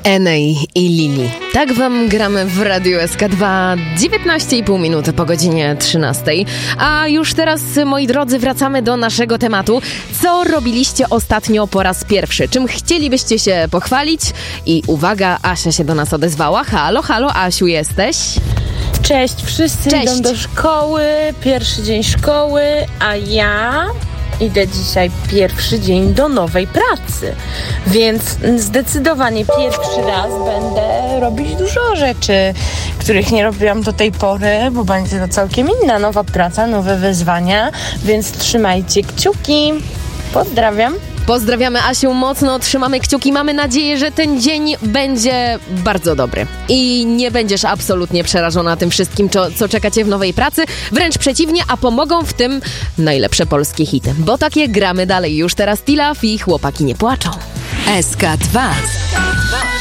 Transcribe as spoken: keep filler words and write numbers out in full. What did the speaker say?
Enej i Lili. Tak wam gramy w Radiu S K dwa, dziewiętnaście i pół minuty po godzinie trzynastej. A już teraz, moi drodzy, wracamy do naszego tematu. Co robiliście ostatnio po raz pierwszy? Czym chcielibyście się pochwalić? I uwaga, Asia się do nas odezwała. Halo, halo, Asiu, jesteś? Cześć, wszyscy Cześć. idą do szkoły, pierwszy dzień szkoły, a ja idę dzisiaj pierwszy dzień do nowej pracy, więc zdecydowanie pierwszy raz będę robić dużo rzeczy, których nie robiłam do tej pory, bo będzie to całkiem inna nowa praca, nowe wyzwania, więc trzymajcie kciuki. Pozdrawiam. Pozdrawiamy Asiu mocno, trzymamy kciuki. Mamy nadzieję, że ten dzień będzie bardzo dobry i nie będziesz absolutnie przerażona tym wszystkim, co, co czekacie w nowej pracy. Wręcz przeciwnie, a pomogą w tym najlepsze polskie hity. Bo takie gramy dalej. Już teraz Tilaf i Chłopaki nie płaczą. S K dwa.